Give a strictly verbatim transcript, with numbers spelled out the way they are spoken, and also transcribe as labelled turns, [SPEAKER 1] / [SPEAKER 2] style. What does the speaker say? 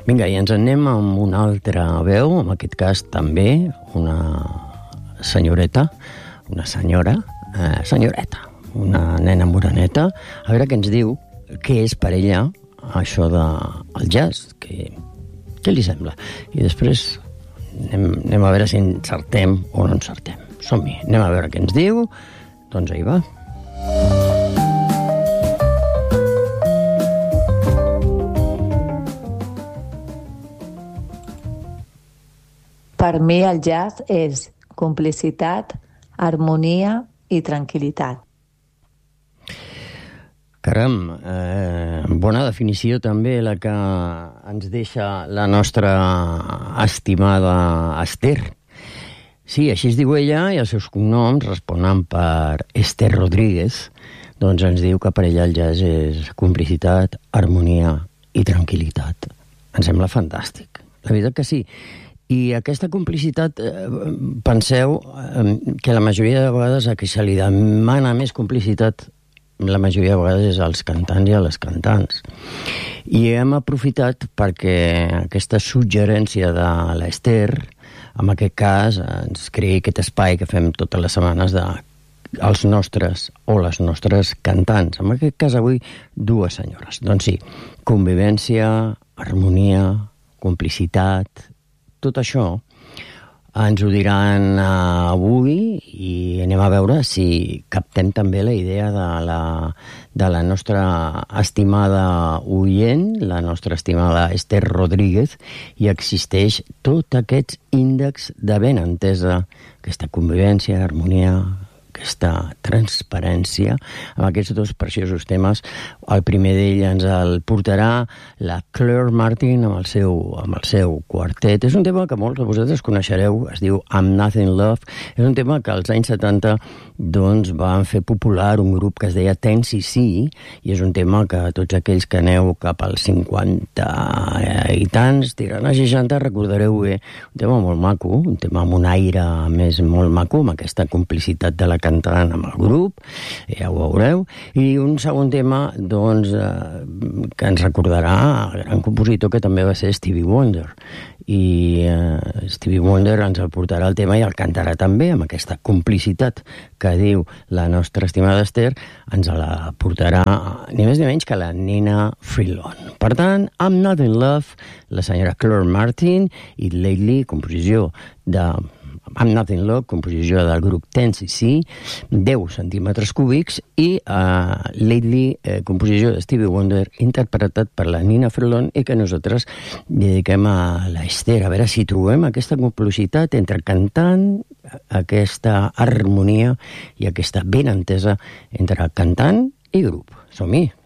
[SPEAKER 1] Vinga, i ens anem amb una altra veu, en aquest cas també una senyoreta, una senyora, eh, senyoreta, una nena moreneta, a veure què ens diu, què és per ella això del jazz, què, què li sembla? I després anem, anem a veure si encertem o no encertem. Som-hi, anem a veure què ens diu, doncs ahí va.
[SPEAKER 2] Per mi el jazz és complicitat, harmonia i tranquil·litat.
[SPEAKER 1] Caram, eh, bona definició també la que ens deixa la nostra estimada Esther. Sí, així es diu ella i els seus cognoms responen per Esther Rodríguez. Doncs ens diu que per ella el jazz és complicitat, harmonia i tranquil·litat. Em sembla fantàstic. La veritat que sí. I aquesta complicitat, eh, penseu eh, que la majoria de vegades a qui se li demana més complicitat, la majoria de vegades és als cantants i a les cantants. I hem aprofitat perquè aquesta suggerència de l'Esther, en aquest cas, ens creï aquest espai que fem totes les setmanes de els nostres o les nostres cantants. En aquest cas avui dues senyores. Doncs sí, convivència, harmonia, complicitat, tot això ens ho diran avui i anem a veure si captem també la idea de la, de la nostra estimada oient, la nostra estimada Esther Rodríguez, i existeix tot aquest índex de ben entesa, aquesta convivència, harmonia, aquesta transparència, amb aquests dos preciosos temes. El primer d'ell ens el portarà la Claire Martin amb el seu, amb el seu quartet. És un tema que molts de vosaltres coneixereu, es diu I'm Nothing Love. És un tema que als anys setanta doncs, van fer popular un grup que es deia ten C C, i és un tema que tots aquells que aneu cap als cinquanta i tants, tirant a seixanta, recordareu bé. Un tema molt maco, un tema amb un aire més molt maco, amb aquesta complicitat de la cantant amb el grup, ja ho veureu. I un segon tema, doncs, eh, que ens recordarà el gran compositor que també va ser Stevie Wonder. I eh, Stevie Wonder ens el portarà el tema i el cantarà també, amb aquesta complicitat que diu la nostra estimada Esther, ens la portarà ni més ni menys que la Nina Freelon. Per tant, I'm Not in Love, la senyora Claire Martin, i Lately, composició de I'm Not in Love, composició del grup ten C C, deu centímetres cúbics, i uh, Lately, eh, composició de Stevie Wonder, interpretat per la Nina Freelon, i que nosaltres dediquem a l'Esther. A veure si trobem aquesta complicitat entre cantant, aquesta harmonia i aquesta ben entesa entre cantant i grup. Som-hi!